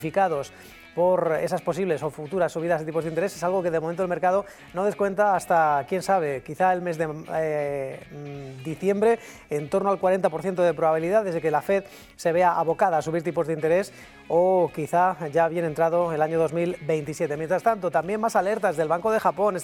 por esas posibles o futuras subidas de tipos de interés es algo que de momento el mercado no descuenta hasta, quién sabe, quizá el mes de diciembre, en torno al 40% de probabilidad desde que la Fed se vea abocada a subir tipos de interés, o quizá ya bien entrado el año 2027. Mientras tanto, también más alertas del Banco de Japón.